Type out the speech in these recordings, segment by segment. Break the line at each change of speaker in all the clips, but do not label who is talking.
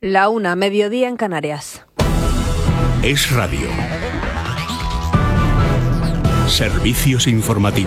1:00, mediodía en Canarias.
Es Radio. Servicios informativos.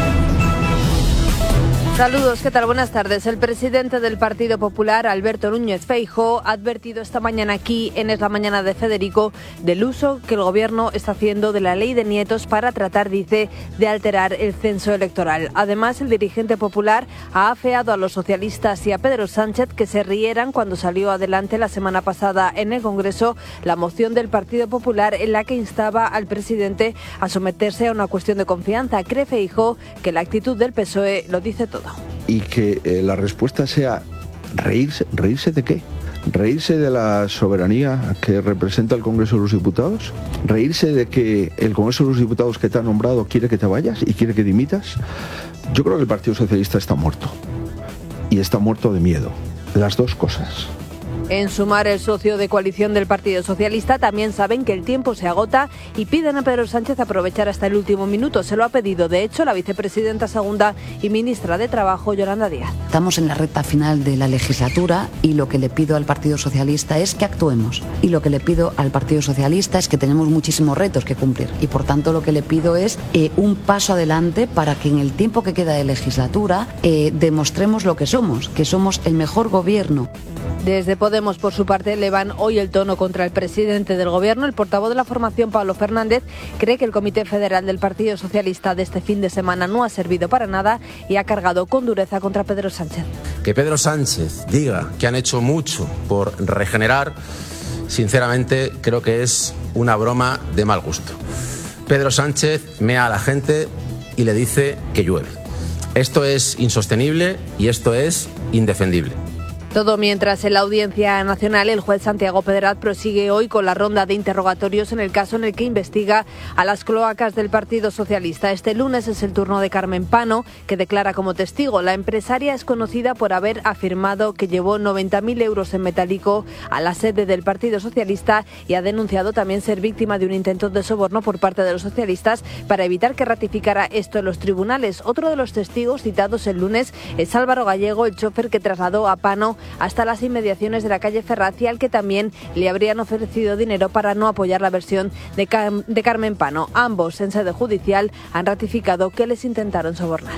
Saludos, ¿qué tal? Buenas tardes. El presidente del Partido Popular, Alberto Núñez Feijóo, ha advertido esta mañana aquí en Es la Mañana de Federico del uso que el Gobierno está haciendo de la ley de nietos para tratar, dice, de alterar el censo electoral. Además, el dirigente popular ha afeado a los socialistas y a Pedro Sánchez que se rieran cuando salió adelante la semana pasada en el Congreso la moción del Partido Popular en la que instaba al presidente a someterse a una cuestión de confianza. Cree Feijóo que la actitud del PSOE lo dice todo.
Y que la respuesta sea reírse. ¿Reírse de qué? ¿Reírse de la soberanía que representa el Congreso de los Diputados? ¿Reírse de que el Congreso de los Diputados que te ha nombrado quiere que te vayas y quiere que dimitas? Yo creo que el Partido Socialista está muerto. Y está muerto de miedo. Las dos cosas.
En Sumar, el socio de coalición del Partido Socialista, también saben que el tiempo se agota y piden a Pedro Sánchez aprovechar hasta el último minuto. Se lo ha pedido, de hecho, la vicepresidenta segunda y ministra de Trabajo, Yolanda Díaz.
Estamos en la recta final de la legislatura y lo que le pido al Partido Socialista es que actuemos. Y lo que le pido al Partido Socialista es que tenemos muchísimos retos que cumplir. Y por tanto lo que le pido es un paso adelante para que en el tiempo que queda de legislatura demostremos lo que somos el mejor gobierno.
Desde Podemos, por su parte, elevan hoy el tono contra el presidente del Gobierno. El portavoz de la formación, Pablo Fernández, cree que el Comité Federal del Partido Socialista de este fin de semana no ha servido para nada y ha cargado con dureza contra Pedro Sánchez.
Que Pedro Sánchez diga que han hecho mucho por regenerar, sinceramente creo que es una broma de mal gusto. Pedro Sánchez mea a la gente y le dice que llueve. Esto es insostenible y esto es indefendible.
Todo mientras en la Audiencia Nacional el juez Santiago Pedraz prosigue hoy con la ronda de interrogatorios en el caso en el que investiga a las cloacas del Partido Socialista. Este lunes es el turno de Carmen Pano, que declara como testigo. La empresaria es conocida por haber afirmado que llevó 90.000 euros en metálico a la sede del Partido Socialista y ha denunciado también ser víctima de un intento de soborno por parte de los socialistas para evitar que ratificara esto en los tribunales. Otro de los testigos citados el lunes es Álvaro Gallego, el chofer que trasladó a Pano hasta las inmediaciones de la calle Ferraz y al que también le habrían ofrecido dinero para no apoyar la versión de Carmen Pano. Ambos, en sede judicial, han ratificado que les intentaron sobornar.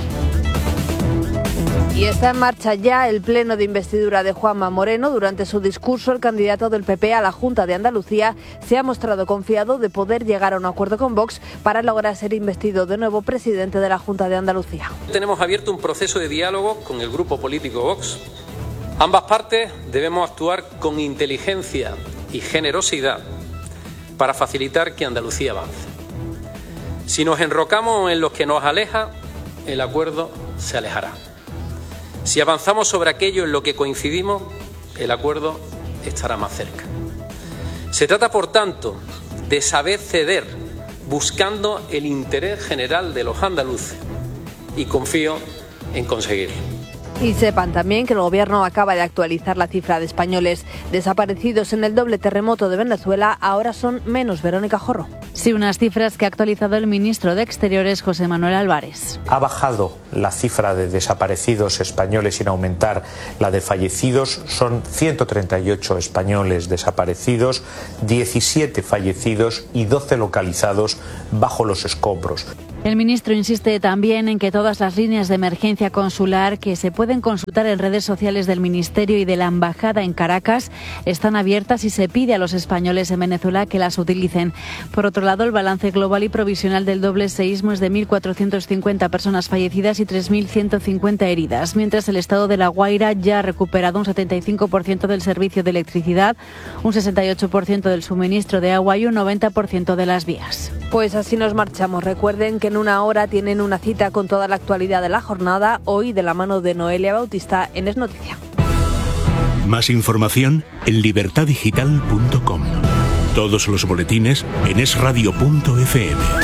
Y está en marcha ya el pleno de investidura de Juanma Moreno. Durante su discurso, el candidato del PP a la Junta de Andalucía se ha mostrado confiado de poder llegar a un acuerdo con Vox para lograr ser investido de nuevo presidente de la Junta de Andalucía.
Tenemos abierto un proceso de diálogo con el grupo político Vox. Ambas partes debemos actuar con inteligencia y generosidad para facilitar que Andalucía avance. Si nos enrocamos en lo que nos aleja, el acuerdo se alejará. Si avanzamos sobre aquello en lo que coincidimos, el acuerdo estará más cerca. Se trata, por tanto, de saber ceder buscando el interés general de los andaluces y confío en conseguirlo.
Y sepan también que el Gobierno acaba de actualizar la cifra de españoles desaparecidos en el doble terremoto de Venezuela. Ahora son menos. Verónica Jorro.
Sí, unas cifras que ha actualizado el ministro de Exteriores, José Manuel Álvarez.
Ha bajado la cifra de desaparecidos españoles sin aumentar la de fallecidos. Son 138 españoles desaparecidos, 17 fallecidos y 12 localizados bajo los escombros.
El ministro insiste también en que todas las líneas de emergencia consular que se pueden consultar en redes sociales del Ministerio y de la Embajada en Caracas están abiertas y se pide a los españoles en Venezuela que las utilicen. Por otro lado, el balance global y provisional del doble seísmo es de 1.450 personas fallecidas y 3.150 heridas, mientras el estado de La Guaira ya ha recuperado un 75% del servicio de electricidad, un 68% del suministro de agua y un 90% de las vías.
Pues así nos marchamos. Recuerden que en una hora tienen una cita con toda la actualidad de la jornada, hoy de la mano de Noelia Bautista en Es Noticia.
Más información en libertadigital.com. Todos los boletines en esradio.fm.